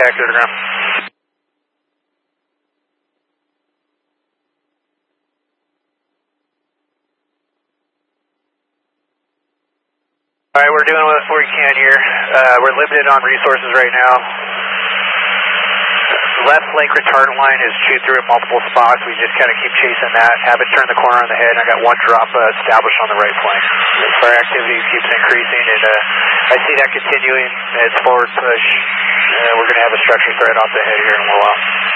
contact to the ground. Alright, we're doing what we can here. We're limited on resources right now. Left link retardant line is chewed through at multiple spots. We just kind of keep chasing that, have it turn the corner on the head, and I got one drop established on the right flank. So our activity keeps increasing, and I see that continuing. It's forward push. We're going to have a structure threat off the head here in a little while.